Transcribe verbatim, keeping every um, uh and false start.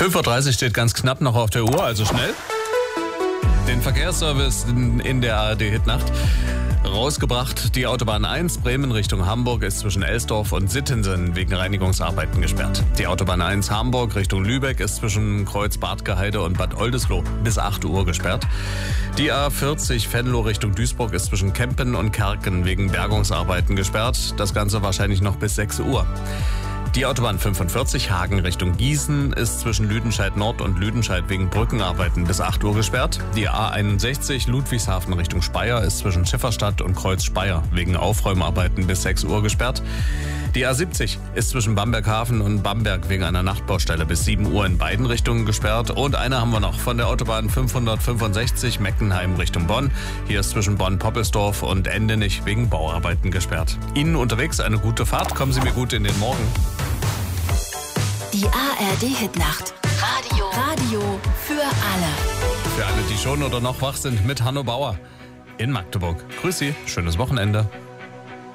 fünf Uhr dreißig steht ganz knapp noch auf der Uhr, also schnell. Den Verkehrsservice in, in der A R D-Hitnacht rausgebracht. Die Autobahn eins Bremen Richtung Hamburg ist zwischen Elsdorf und Sittensen wegen Reinigungsarbeiten gesperrt. Die Autobahn eins Hamburg Richtung Lübeck ist zwischen Kreuz Bartgeheide und Bad Oldesloe bis acht Uhr gesperrt. Die A vierzig Venlo Richtung Duisburg ist zwischen Kempen und Kerken wegen Bergungsarbeiten gesperrt. Das Ganze wahrscheinlich noch bis sechs Uhr. Die Autobahn fünfundvierzig Hagen Richtung Gießen ist zwischen Lüdenscheid Nord und Lüdenscheid wegen Brückenarbeiten bis acht Uhr gesperrt. Die A einundsechzig Ludwigshafen Richtung Speyer ist zwischen Schifferstadt und Kreuz Speyer wegen Aufräumarbeiten bis sechs Uhr gesperrt. Die A siebzig ist zwischen Bamberghafen und Bamberg wegen einer Nachtbaustelle bis sieben Uhr in beiden Richtungen gesperrt. Und eine haben wir noch von der Autobahn fünfhundertfünfundsechzig Meckenheim Richtung Bonn. Hier ist zwischen Bonn-Poppelsdorf und Endenich wegen Bauarbeiten gesperrt. Ihnen unterwegs eine gute Fahrt. Kommen Sie mir gut in den Morgen. Die A R D-Hitnacht. Radio. Radio für alle. Für alle, die schon oder noch wach sind, mit Hanno Bauer in Magdeburg. Grüß Sie, schönes Wochenende.